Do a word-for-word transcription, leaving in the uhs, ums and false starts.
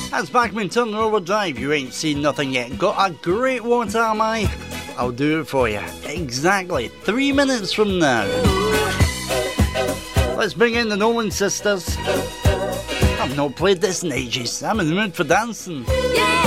That's Bachman Turner Overdrive. You ain't seen nothing yet. Got a great one, am I? I'll do it for you. Exactly three minutes from now. Let's bring in the Nolan Sisters. I've not played this in ages. I'm in the mood for dancing. Yeah.